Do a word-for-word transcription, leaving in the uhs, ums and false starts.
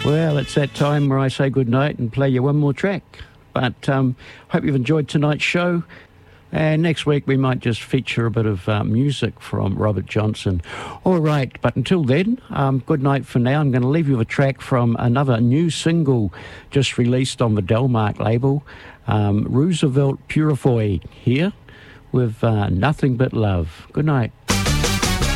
Well, it's that time where I say goodnight and play you one more track. But um, hope you've enjoyed tonight's show. And next week we might just feature a bit of uh, music from Robert Johnson. All right, but until then, um, good night for now. I'm going to leave you with a track from another new single just released on the Delmark label, um, Roosevelt Purifoy here with uh, Nothing But Love. Good night.